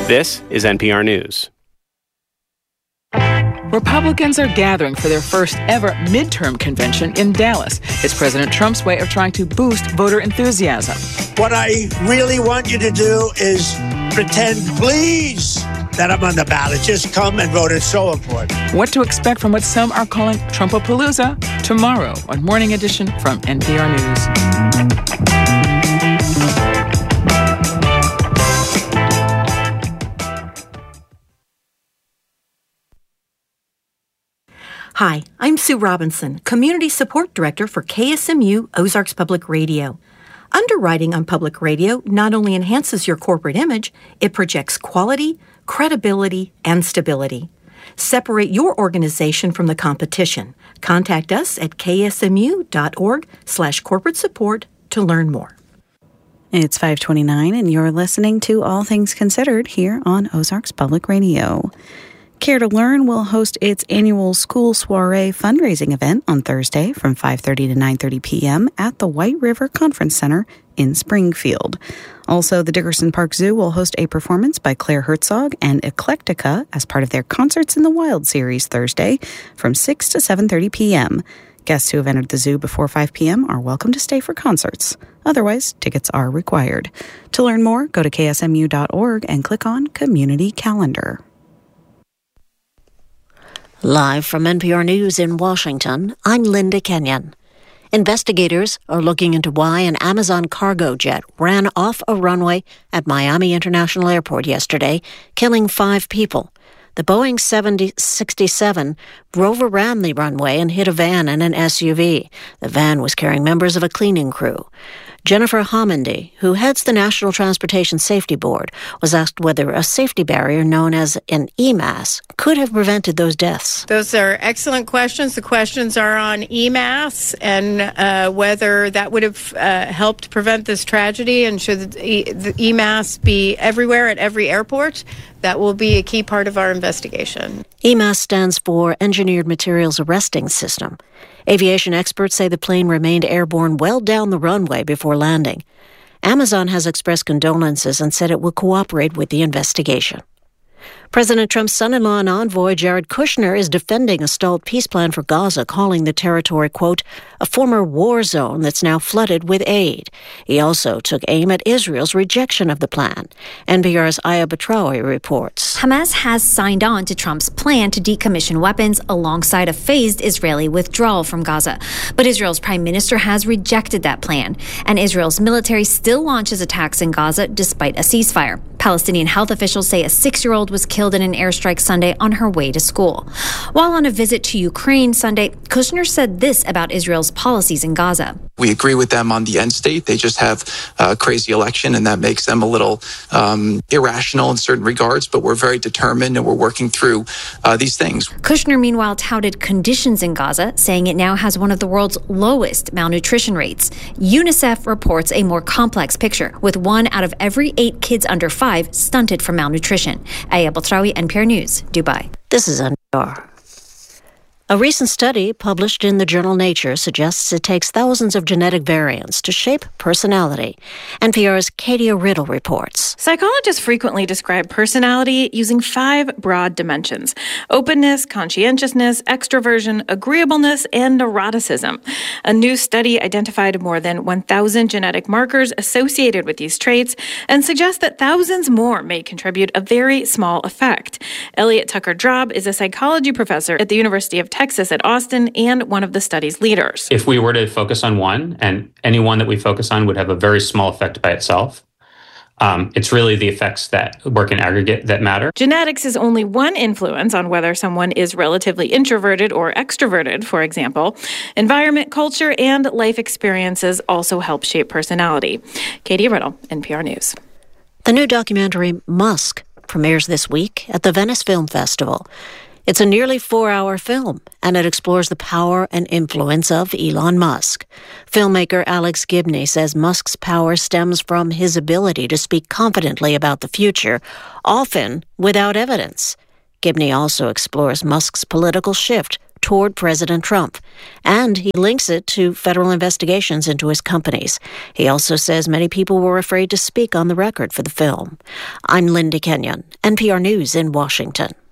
This is NPR News. Republicans are gathering for their first ever midterm convention in Dallas. It's President Trump's way of trying to boost voter enthusiasm. What I really want you to do is pretend, please, that I'm on the ballot. Just come and vote. It's so important. What to expect from what some are calling Trumpapalooza tomorrow on Morning Edition from NPR News. Hi, I'm Sue Robinson, Community Support Director for KSMU Ozarks Public Radio. Underwriting on public radio not only enhances your corporate image, it projects quality, credibility, and stability. Separate your organization from the competition. Contact us at ksmu.org/corporate support to learn more. It's 5:29, and you're listening to All Things Considered here on Ozarks Public Radio. Care to Learn will host its annual School Soiree fundraising event on Thursday from 5:30 to 9:30 p.m. at the White River Conference Center in Springfield. Also, the Dickerson Park Zoo will host a performance by Claire Herzog and Eclectica as part of their Concerts in the Wild series Thursday from 6 to 7:30 p.m. Guests who have entered the zoo before 5 p.m. are welcome to stay for concerts. Otherwise, tickets are required. To learn more, go to ksmu.org and click on Community Calendar. Live from NPR News in Washington, I'm Linda Kenyon. Investigators are looking into why an Amazon cargo jet ran off a runway at Miami International Airport yesterday, killing 5 people. The Boeing 767 drove around the runway and hit a van and an SUV. The van was carrying members of a cleaning crew. Jennifer Homendy, who heads the National Transportation Safety Board, was asked whether a safety barrier known as an EMAS could have prevented those deaths. Those are excellent questions. The questions are on EMAS and whether that would have helped prevent this tragedy, and should the EMAS be everywhere at every airport. That will be a key part of our investigation. EMAS stands for Engineered Materials Arresting System. Aviation experts say the plane remained airborne well down the runway before landing. Amazon has expressed condolences and said it will cooperate with the investigation. President Trump's son-in-law and envoy, Jared Kushner, is defending a stalled peace plan for Gaza, calling the territory, quote, a former war zone that's now flooded with aid. He also took aim at Israel's rejection of the plan. NPR's Aya Batrawi reports. Hamas has signed on to Trump's plan to decommission weapons alongside a phased Israeli withdrawal from Gaza. But Israel's prime minister has rejected that plan, and Israel's military still launches attacks in Gaza despite a ceasefire. Palestinian health officials say a 6-year-old was killed in an airstrike Sunday on her way to school. While on a visit to Ukraine Sunday, Kushner said this about Israel's policies in Gaza. We agree with them on the end state. They just have a crazy election, and that makes them a little irrational in certain regards, but we're very determined and we're working through these things. Kushner, meanwhile, touted conditions in Gaza, saying it now has one of the world's lowest malnutrition rates. UNICEF reports a more complex picture, with 1 out of every 8 kids under 5 stunted from malnutrition. Aya Batrawi, NPR News, Dubai. This is NPR. A recent study published in the journal Nature suggests it takes thousands of genetic variants to shape personality. NPR's Katia Riddle reports. Psychologists frequently describe personality using 5 broad dimensions: openness, conscientiousness, extroversion, agreeableness, and neuroticism. A new study identified more than 1,000 genetic markers associated with these traits and suggests that thousands more may contribute a very small effect. Elliot Tucker-Drob is a psychology professor at the University of Texas at Austin and one of the study's leaders. If we were to focus on one, and any one that we focus on would have a very small effect by itself, it's really the effects that work in aggregate that matter. Genetics is only one influence on whether someone is relatively introverted or extroverted, for example. Environment, culture, and life experiences also help shape personality. Katie Riddle, NPR News. The new documentary Musk premieres this week at the Venice Film Festival. It's a nearly 4-hour film, and it explores the power and influence of Elon Musk. Filmmaker Alex Gibney says Musk's power stems from his ability to speak confidently about the future, often without evidence. Gibney also explores Musk's political shift toward President Trump. And he links it to federal investigations into his companies. He also says many people were afraid to speak on the record for the film. I'm Linda Kenyon, NPR News in Washington.